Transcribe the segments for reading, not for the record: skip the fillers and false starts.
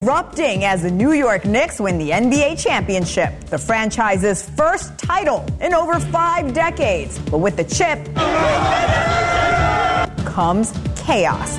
erupting as the New York Knicks win the NBA championship, the franchise's first title in over 5 decades. But with the chip comes chaos.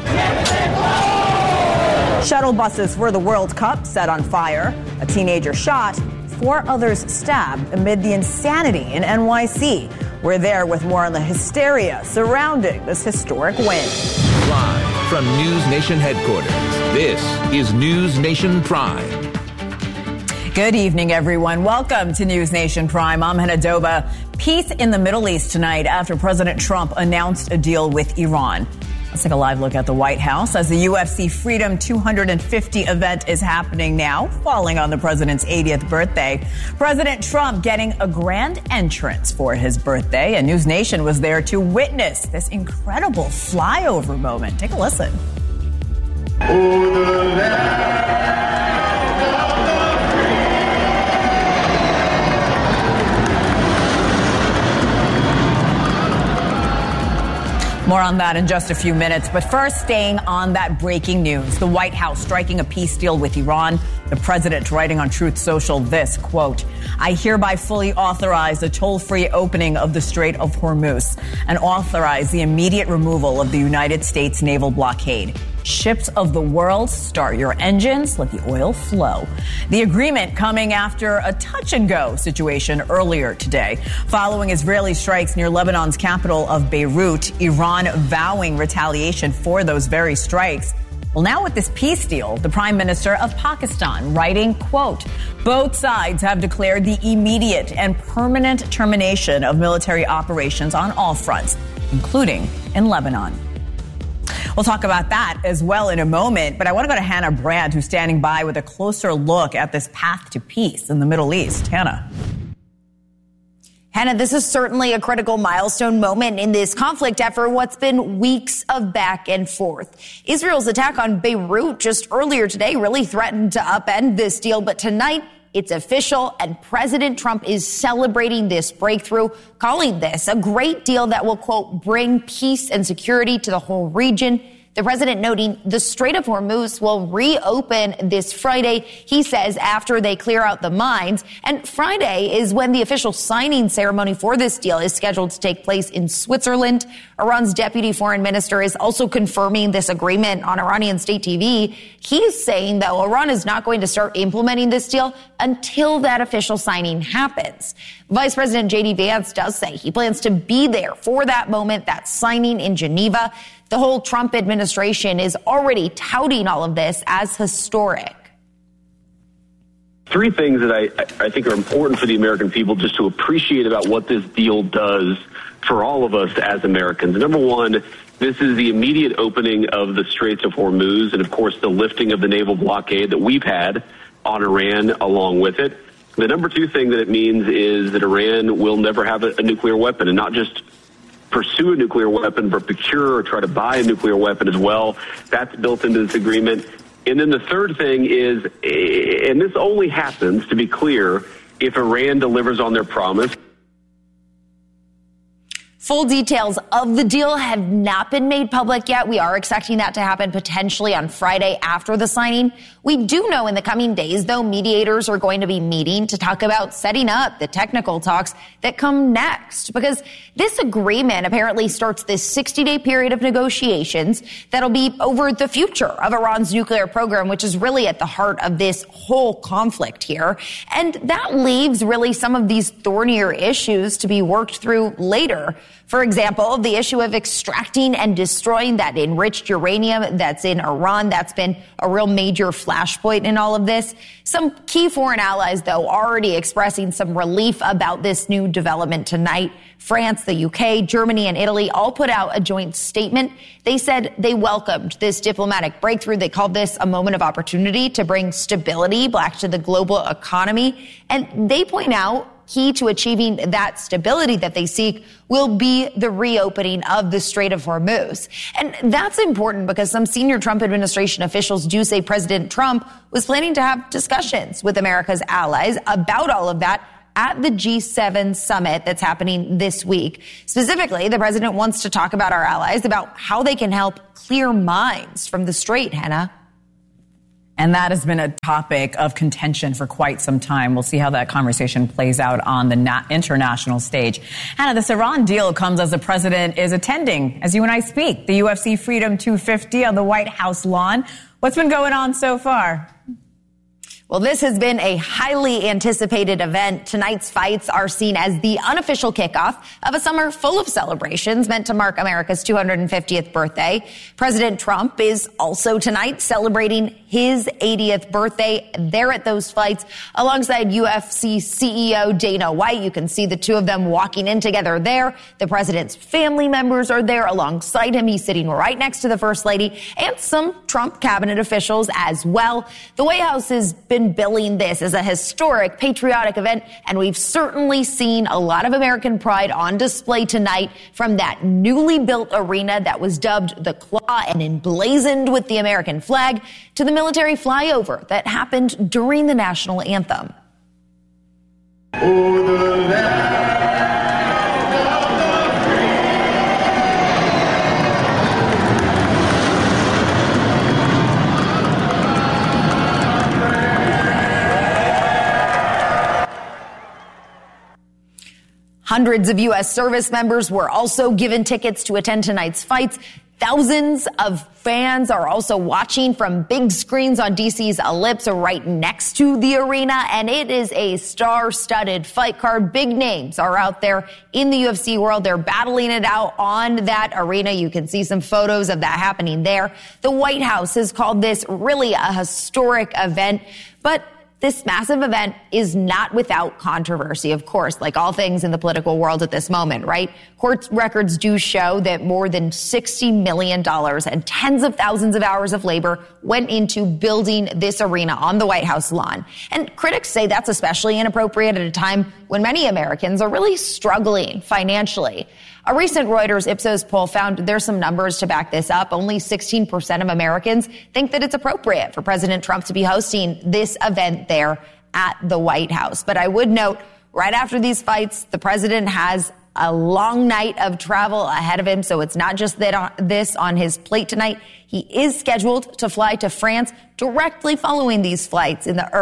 Shuttle buses for the World Cup set on fire. A teenager shot, 4 others stabbed amid the insanity in NYC. We're there with more on the hysteria surrounding this historic win. Live from News Nation headquarters, this is News Nation Prime. Good evening, everyone. Welcome to News Nation Prime. I'm Hannah Doba. Peace in the Middle East tonight after President Trump announced a deal with Iran. Let's take a live look at the White House as the UFC Freedom 250 event is happening now, falling on the president's 80th birthday. President Trump getting a grand entrance for his birthday, and News Nation was there to witness this incredible flyover moment. Take a listen. More on that in just a few minutes. But first, staying on that breaking news, the White House striking a peace deal with Iran. The president writing on Truth Social this, quote, "I hereby fully authorize the toll-free opening of the Strait of Hormuz and authorize the immediate removal of the United States naval blockade. Ships of the world, start your engines, let the oil flow." The agreement coming after a touch-and-go situation earlier today. Following Israeli strikes near Lebanon's capital of Beirut, Iran vowing retaliation for those very strikes. Well, now with this peace deal, the Prime Minister of Pakistan writing, quote, "Both sides have declared the immediate and permanent termination of military operations on all fronts, including in Lebanon." We'll talk about that as well in a moment, but I want to go to Hannah Brand, who's standing by with a closer look at this path to peace in the Middle East. Hannah. Hannah, this is certainly a critical milestone moment in this conflict after what's been weeks of back and forth. Israel's attack on Beirut just earlier today really threatened to upend this deal, but tonight it's official, and President Trump is celebrating this breakthrough, calling this a great deal that will, quote, bring peace and security to the whole region. The president noting the Strait of Hormuz will reopen this Friday, he says, after they clear out the mines. And Friday is when the official signing ceremony for this deal is scheduled to take place in Switzerland. Iran's deputy foreign minister is also confirming this agreement on Iranian state TV. He's saying, though, Iran is not going to start implementing this deal until that official signing happens. Vice President J.D. Vance does say he plans to be there for that moment, that signing in Geneva. The whole Trump administration is already touting all of this as historic. 3 things that I think are important for the American people just to appreciate about what this deal does for all of us as Americans. Number 1, this is the immediate opening of the Straits of Hormuz and, of course, the lifting of the naval blockade that we've had on Iran along with it. The number 2 thing that it means is that Iran will never have a nuclear weapon, and not just pursue a nuclear weapon, but procure or try to buy a nuclear weapon as well. That's built into this agreement. And then the third thing is, and this only happens, to be clear, if Iran delivers on their promise. Full details of the deal have not been made public yet. We are expecting that to happen potentially on Friday after the signing. We do know in the coming days, though, mediators are going to be meeting to talk about setting up the technical talks that come next, because this agreement apparently starts this 60-day period of negotiations that'll be over the future of Iran's nuclear program, which is really at the heart of this whole conflict here. And that leaves really some of these thornier issues to be worked through later. For example, the issue of extracting and destroying that enriched uranium that's in Iran. That's been a real major flashpoint in all of this. Some key foreign allies, though, already expressing some relief about this new development tonight. France, the UK, Germany, and Italy all put out a joint statement. They said they welcomed this diplomatic breakthrough. They called this a moment of opportunity to bring stability back to the global economy. And they point out key to achieving that stability that they seek will be the reopening of the Strait of Hormuz. And that's important because some senior Trump administration officials do say President Trump was planning to have discussions with America's allies about all of that at the G7 summit that's happening this week. Specifically, the president wants to talk about our allies, about how they can help clear mines from the strait, Hannah. And that has been a topic of contention for quite some time. We'll see how that conversation plays out on the international stage. Hannah, this Iran deal comes as the president is attending, as you and I speak, the UFC Freedom 250 on the White House lawn. What's been going on so far? Well, this has been a highly anticipated event. Tonight's fights are seen as the unofficial kickoff of a summer full of celebrations meant to mark America's 250th birthday. President Trump is also tonight celebrating his 80th birthday there at those fights alongside UFC CEO Dana White. You can see the two of them walking in together there. The president's family members are there alongside him. He's sitting right next to the First Lady and some Trump cabinet officials as well. The White House has been billing this as a historic patriotic event, and we've certainly seen a lot of American pride on display tonight from that newly built arena that was dubbed the Claw and emblazoned with the American flag to the military flyover that happened during the national anthem. Oh, the land. Hundreds of U.S. service members were also given tickets to attend tonight's fights. Thousands of fans are also watching from big screens on D.C.'s Ellipse right next to the arena, and it is a star-studded fight card. Big names are out there in the UFC world. They're battling it out on that arena. You can see some photos of that happening there. The White House has called this really a historic event, but this massive event is not without controversy, of course, like all things in the political world at this moment, right? Court records do show that more than $60 million and tens of thousands of hours of labor went into building this arena on the White House lawn. And critics say that's especially inappropriate at a time when many Americans are really struggling financially. A recent Reuters Ipsos poll found there's some numbers to back this up. Only 16% of Americans think that it's appropriate for President Trump to be hosting this event there at the White House. But I would note, right after these fights, the president has a long night of travel ahead of him. So it's not just this on his plate tonight. He is scheduled to fly to France directly following these fights in the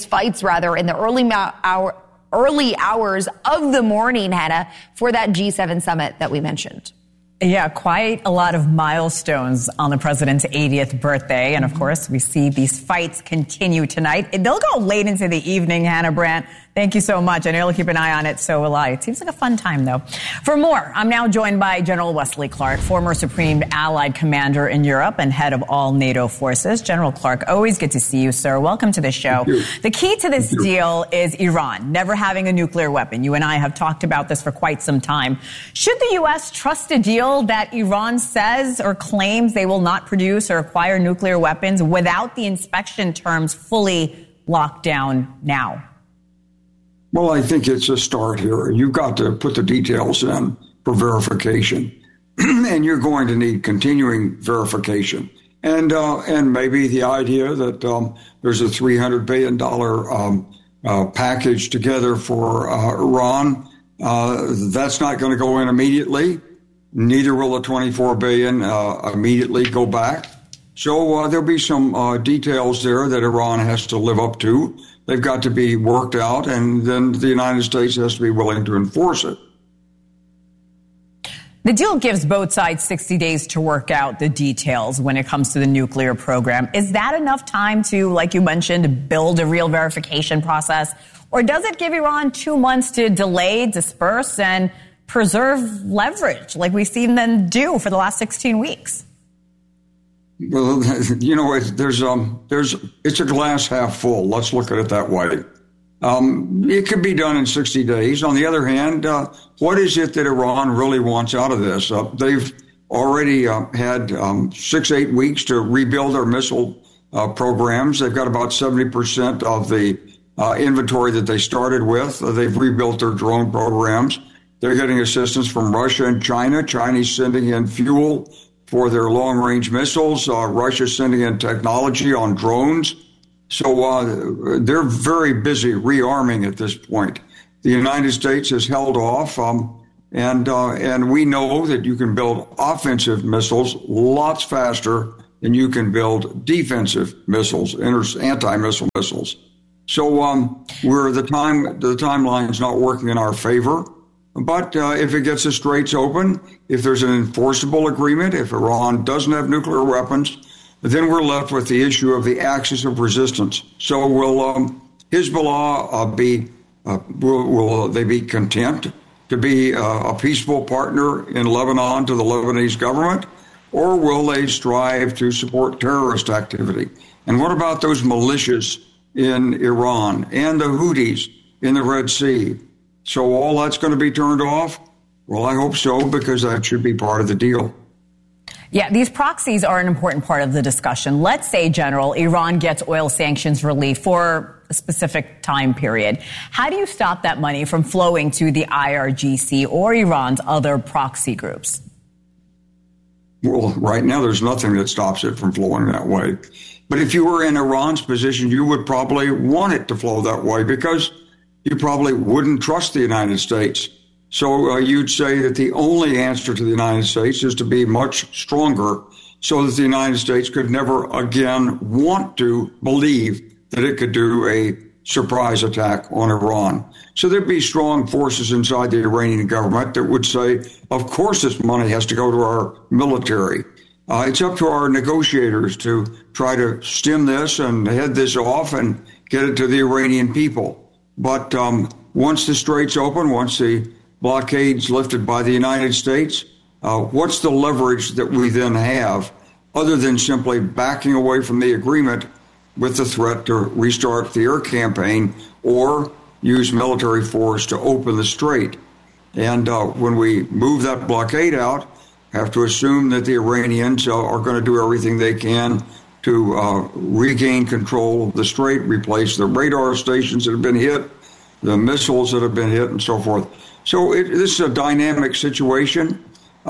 early hours of the morning, Hannah, for that G7 summit that we mentioned. Yeah, quite a lot of milestones on the president's 80th birthday. And of course, we see these fights continue tonight. They'll go late into the evening, Hannah Brandt. Thank you so much. I know you'll keep an eye on it. So will I. It seems like a fun time, though. For more, I'm now joined by General Wesley Clark, former Supreme Allied Commander in Europe and head of all NATO forces. General Clark, always good to see you, sir. Welcome to the show. The key to this deal is Iran never having a nuclear weapon. You and I have talked about this for quite some time. Should the U.S. trust a deal that Iran says or claims they will not produce or acquire nuclear weapons without the inspection terms fully locked down now? Well, I think it's a start here. You've got to put the details in for verification, and you're going to need continuing verification. And maybe the idea that there's a $300 billion package together for Iran, that's not going to go in immediately. Neither will the $24 billion immediately go back. So there'll be some details there that Iran has to live up to. They've got to be worked out, and then the United States has to be willing to enforce it. The deal gives both sides 60 days to work out the details when it comes to the nuclear program. Is that enough time to, like you mentioned, build a real verification process? Or does it give Iran 2 months to delay, disperse, and preserve leverage like we've seen them do for the last 16 weeks? Well, you know, it's a glass half full. Let's look at it that way. It could be done in 60 days. On the other hand, what is it that Iran really wants out of this? They've already had 6-8 weeks to rebuild their missile programs. They've got about 70% of the inventory that they started with. They've rebuilt their drone programs. They're getting assistance from Russia and China. Chinese sending in fuel for their long-range missiles. Russia's sending in technology on drones. So they're very busy rearming at this point. The United States has held off, and we know that you can build offensive missiles lots faster and you can build defensive missiles, anti-missile missiles. So the timeline's not working in our favor. But if it gets the straits open, if there's an enforceable agreement, if Iran doesn't have nuclear weapons, then we're left with the issue of the axis of resistance. So will Hezbollah will they be content to be a peaceful partner in Lebanon to the Lebanese government, or will they strive to support terrorist activity? And what about those militias in Iran and the Houthis in the Red Sea? So all that's going to be turned off? Well, I hope so, because that should be part of the deal. Yeah, these proxies are an important part of the discussion. Let's say, General, Iran gets oil sanctions relief for a specific time period. How do you stop that money from flowing to the IRGC or Iran's other proxy groups? Well, right now, there's nothing that stops it from flowing that way. But if you were in Iran's position, you would probably want it to flow that way, because you probably wouldn't trust the United States. So you'd say that the only answer to the United States is to be much stronger, so that the United States could never again want to believe that it could do a surprise attack on Iran. So there'd be strong forces inside the Iranian government that would say, of course this money has to go to our military. It's up to our negotiators to try to stem this and head this off and get it to the Iranian people. But once the straits open, once the blockade's lifted by the United States, what's the leverage that we then have other than simply backing away from the agreement with the threat to restart the air campaign or use military force to open the strait? And when we move that blockade out, have to assume that the Iranians are going to do everything they can to regain control of the strait, replace the radar stations that have been hit, the missiles that have been hit, and so forth. So this is a dynamic situation.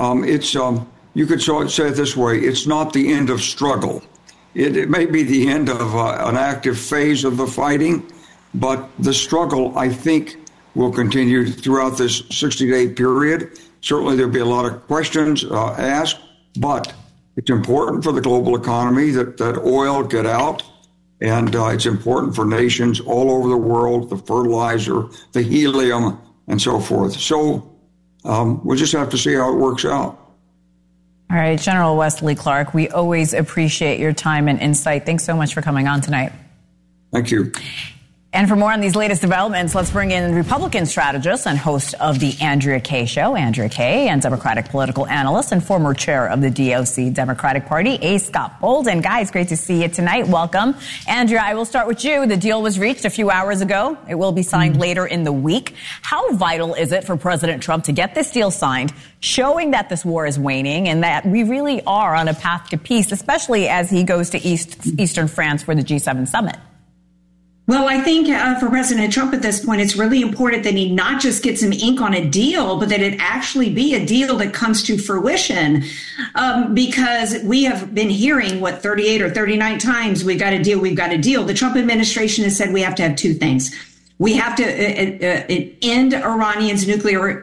You could say it this way: it's not the end of struggle. It may be the end of an active phase of the fighting, but the struggle, I think, will continue throughout this 60-day period. Certainly there'll be a lot of questions asked, but it's important for the global economy that oil get out, and it's important for nations all over the world, the fertilizer, the helium, and so forth. So we'll just have to see how it works out. All right, General Wesley Clark, we always appreciate your time and insight. Thanks so much for coming on tonight. Thank you. And for more on these latest developments, let's bring in Republican strategist and host of the Andrea Kaye Show, Andrea Kaye, and Democratic political analyst and former chair of the DOC Democratic Party, A. Scott Bolden. Guys, great to see you tonight. Welcome. Andrea, I will start with you. The deal was reached a few hours ago. It will be signed later in the week. How vital is it for President Trump to get this deal signed, showing that this war is waning and that we really are on a path to peace, especially as he goes to Eastern France for the G7 summit? Well, I think for President Trump at this point, it's really important that he not just get some ink on a deal, but that it actually be a deal that comes to fruition. Because we have been hearing, 38 or 39 times, we've got a deal, we've got a deal. The Trump administration has said we have to have two things. We have to end Iranians' nuclear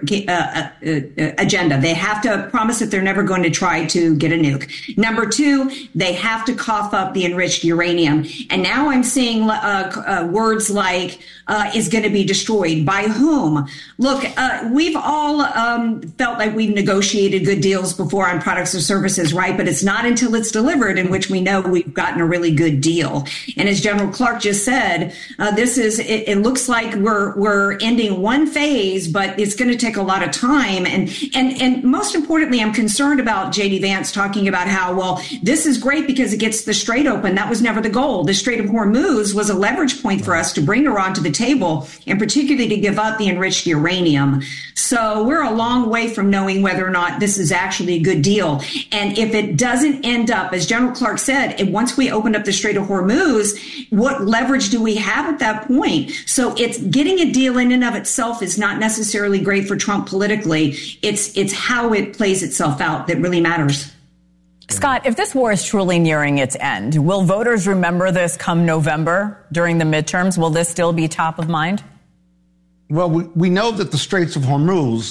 agenda. They have to promise that they're never going to try to get a nuke. Number two, they have to cough up the enriched uranium. And now I'm seeing words like is going to be destroyed. By whom? Look, we've all felt like we've negotiated good deals before on products or services, right? But it's not until it's delivered in which we know we've gotten a really good deal. And as General Clark just said, it looks like we're ending one phase, but it's going to take a lot of time. And most importantly, I'm concerned about J.D. Vance talking about how, well, this is great because it gets the strait open. That was never the goal. The Strait of Hormuz was a leverage point for us to bring Iran to the table, and particularly to give up the enriched uranium. So we're a long way from knowing whether or not this is actually a good deal. And if it doesn't end up, as General Clark said, once we open up the Strait of Hormuz, what leverage do we have at that point? So it's getting a deal in and of itself is not necessarily great for Trump politically. It's how it plays itself out that really matters. Scott, if this war is truly nearing its end, will voters remember this come November during the midterms? Will this still be top of mind? Well, we know that the Straits of Hormuz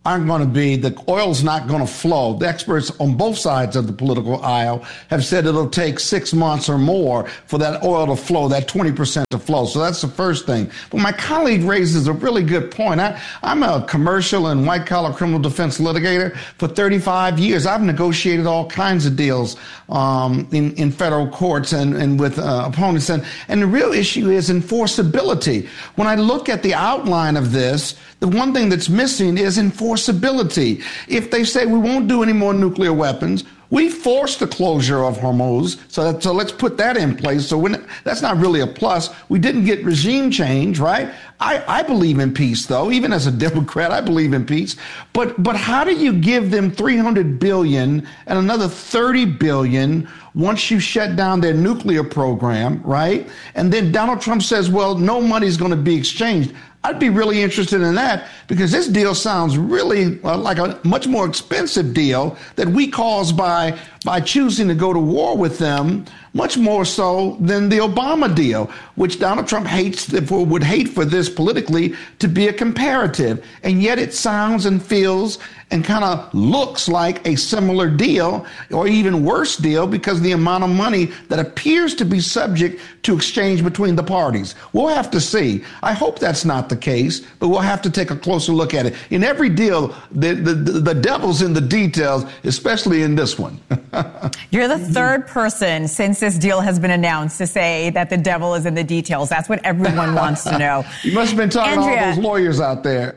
aren't going to be, the oil's not going to flow. The experts on both sides of the political aisle have said it'll take 6 months or more for that oil to flow, that 20% to flow. So that's the first thing. But my colleague raises a really good point. I'm a commercial and white-collar criminal defense litigator for 35 years. I've negotiated all kinds of deals in federal courts and with opponents. And the real issue is enforceability. When I look at the outline of this, the one thing that's missing is enforceability. If they say we won't do any more nuclear weapons, we forced the closure of Hormuz, so let's put that in place. So that's not really a plus. We didn't get regime change, right? I believe in peace, though. Even as a Democrat, I believe in peace. But how do you give them $300 billion and another $30 billion once you shut down their nuclear program, right? And then Donald Trump says, well, no money's going to be exchanged. I'd be really interested in that, because this deal sounds really like a much more expensive deal that we caused by choosing to go to war with them, much more so than the Obama deal, which Donald Trump would hate for this politically to be a comparative. And yet it sounds and feels and kind of looks like a similar deal, or even worse deal, because the amount of money that appears to be subject to exchange between the parties. We'll have to see. I hope that's not the case, but we'll have to take a closer look at it. In every deal, the devil's in the details, especially in this one. You're the third person since this deal has been announced to say that the devil is in the details. That's what everyone wants to know. You must have been talking to all those lawyers out there.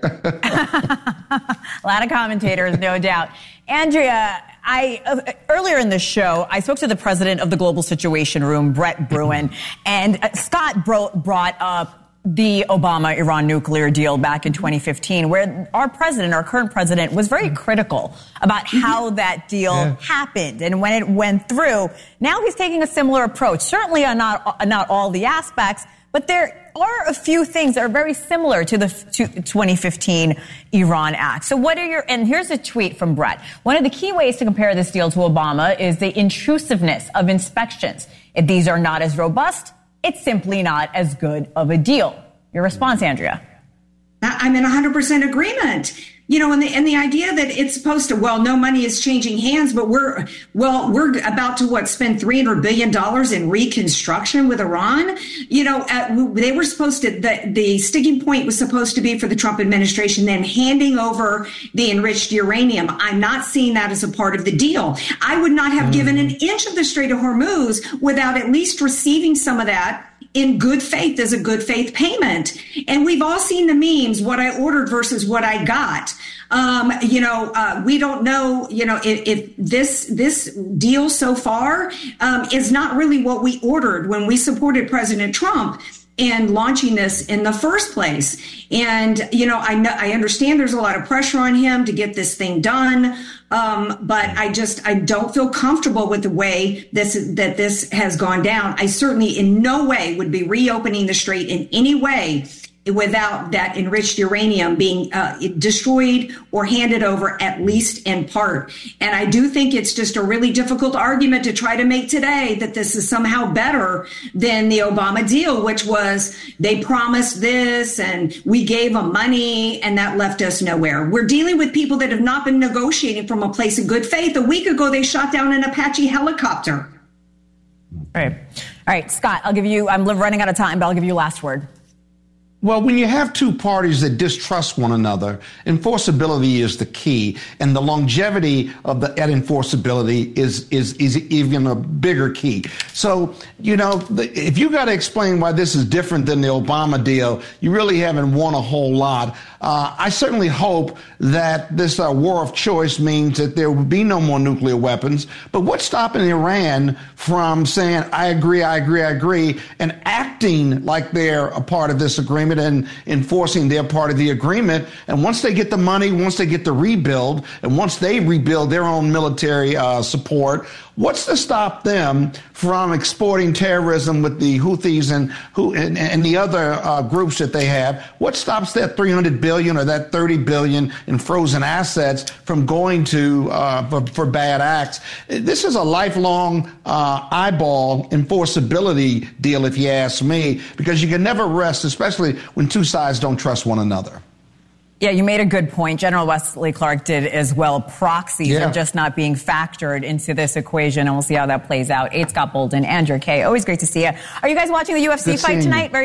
A lot of commentators, no doubt. Andrea, earlier in the show, I spoke to the president of the Global Situation Room, Brett Bruen, and Scott brought up the Obama-Iran nuclear deal back in 2015, where our current president, was very critical about how that deal happened and when it went through. Now he's taking a similar approach, certainly on not all the aspects, but there are a few things that are very similar to the 2015 Iran Act. So and here's a tweet from Brett. One of the key ways to compare this deal to Obama is the intrusiveness of inspections. If these are not as robust, it's simply not as good of a deal. Your response, Andrea? I'm in 100% agreement. You know, and the idea that it's supposed to, no money is changing hands, but we're about to spend $300 billion in reconstruction with Iran. You know, they were supposed to, the sticking point was supposed to be for the Trump administration, then handing over the enriched uranium. I'm not seeing that as a part of the deal. I would not have given an inch of the Strait of Hormuz without at least receiving some of that in good faith as a good faith payment. And we've all seen the memes, what I ordered versus what I got. We don't know, if this deal so far is not really what we ordered when we supported President Trump in launching this in the first place. And, I understand there's a lot of pressure on him to get this thing done. But I don't feel comfortable with the way this has gone down. I certainly in no way would be reopening the strait in any way without that enriched uranium being destroyed or handed over, at least in part. And I do think it's just a really difficult argument to try to make today that this is somehow better than the Obama deal, which was they promised this and we gave them money and that left us nowhere. We're dealing with people that have not been negotiating from a place of good faith. A week ago, they shot down an Apache helicopter. All right, Scott, I'm running out of time, but I'll give you last word. Well, when you have two parties that distrust one another, enforceability is the key, and the longevity of that enforceability is even a bigger key. So, if you got to explain why this is different than the Obama deal, you really haven't won a whole lot. I certainly hope that this war of choice means that there will be no more nuclear weapons. But what's stopping Iran from saying, I agree, and acting like they're a part of this agreement and enforcing their part of the agreement? And once they get the money, once they get the rebuild, and once they rebuild their own military support, what's to stop them from exporting terrorism with the Houthis and the other groups that they have? What stops that $300 billion or that $30 billion in frozen assets from going to for bad acts? This is a lifelong eyeball enforceability deal, if you ask me, because you can never rest, especially when two sides don't trust one another. Yeah, you made a good point. General Wesley Clark did as well. Proxies are just not being factored into this equation, and we'll see how that plays out. Scott Bolden, Andrew Kay, always great to see you. Are you guys watching the UFC fight tonight?